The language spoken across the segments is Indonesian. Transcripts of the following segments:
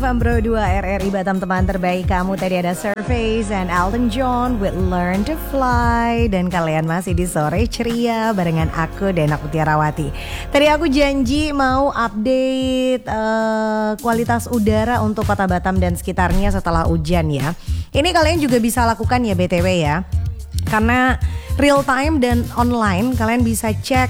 FM Pro 2 RRI Batam, teman terbaik kamu. Tadi ada Surface and Elton John with Learn to Fly. Dan kalian masih di Sore Ceria barengan aku Dena Putiarawati. Tadi aku janji mau update kualitas udara untuk kota Batam dan sekitarnya setelah hujan ya. Ini kalian juga bisa lakukan ya BTW ya. Karena real time dan online kalian bisa cek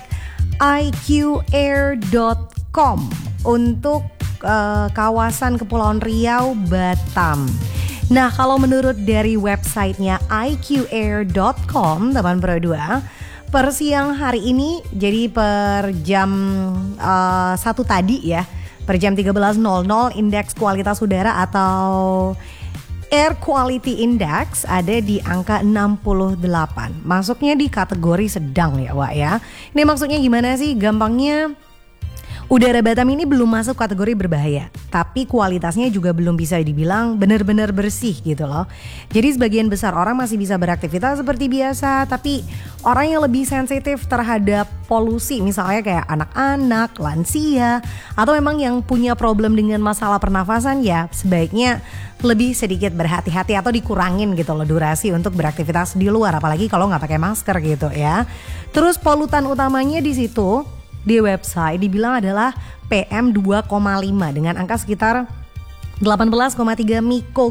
iqair.com untuk kawasan Kepulauan Riau, Batam. Nah, kalau menurut dari websitenya iqair.com, teman Pro 2, per siang hari ini, jadi per jam 1 tadi ya, per jam 13.00, indeks kualitas udara atau Air Quality Index ada di angka 68. Masuknya di kategori sedang ya, Wak ya. Ini maksudnya gimana sih? Gampangnya, udara Batam ini belum masuk kategori berbahaya, tapi kualitasnya juga belum bisa dibilang benar-benar bersih gitu loh. Jadi sebagian besar orang masih bisa beraktivitas seperti biasa, tapi orang yang lebih sensitif terhadap polusi, misalnya kayak anak-anak, lansia, atau memang yang punya problem dengan masalah pernafasan, ya sebaiknya lebih sedikit berhati-hati atau dikurangin gitu loh durasi untuk beraktivitas di luar, apalagi kalau nggak pakai masker gitu ya. Terus polutan utamanya di situ di website dibilang adalah PM 2,5 dengan angka sekitar 18,3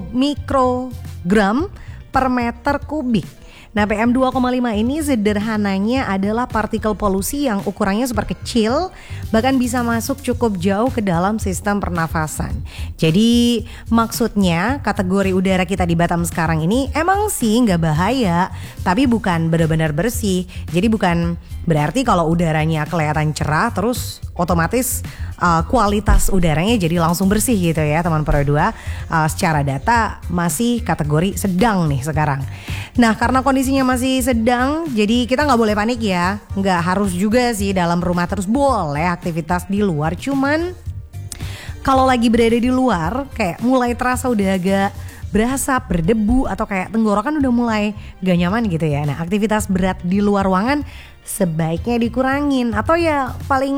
mikrogram per meter kubik. Nah, PM 2,5 ini sederhananya adalah partikel polusi yang ukurannya super kecil, bahkan bisa masuk cukup jauh ke dalam sistem pernafasan. Jadi maksudnya kategori udara kita di Batam sekarang ini emang sih nggak bahaya, tapi bukan benar-benar bersih. Jadi bukan berarti kalau udaranya kelihatan cerah terus otomatis kualitas udaranya jadi langsung bersih gitu ya teman Pro 2. Secara data masih kategori sedang nih sekarang. Nah, karena kondisinya masih sedang, jadi kita nggak boleh panik ya. Nggak harus juga sih dalam rumah terus, boleh aktivitas di luar. Cuman kalau lagi berada di luar kayak mulai terasa udah agak berasap, berdebu, atau kayak tenggorokan udah mulai gak nyaman gitu ya. Nah, aktivitas berat di luar ruangan sebaiknya dikurangin, atau ya paling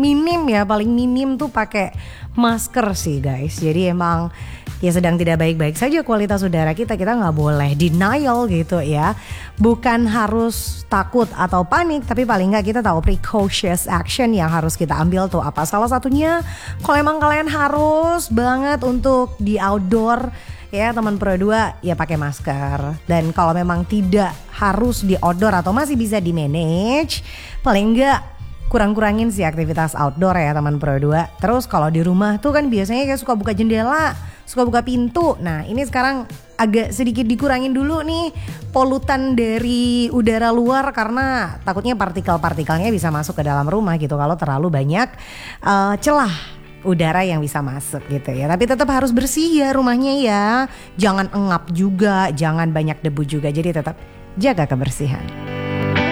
minim tuh pakai masker sih guys. Jadi emang ya sedang tidak baik-baik saja kualitas udara kita nggak boleh denial gitu ya. Bukan harus takut atau panik, tapi paling nggak kita tahu precautious action yang harus kita ambil tuh apa. Salah satunya kalau emang kalian harus banget untuk di outdoor ya teman Pro 2, ya pakai masker. Dan kalau memang tidak harus di outdoor atau masih bisa di manage, paling enggak kurang-kurangin sih aktivitas outdoor ya teman Pro 2. Terus kalau di rumah tuh kan biasanya kayak suka buka jendela, suka buka pintu. Nah, ini sekarang agak sedikit dikurangin dulu nih polutan dari udara luar, karena takutnya partikel-partikelnya bisa masuk ke dalam rumah gitu kalau terlalu banyak celah udara yang bisa masuk gitu ya. Tapi tetap harus bersih ya rumahnya ya. Jangan engap juga, jangan banyak debu juga. Jadi tetap jaga kebersihan.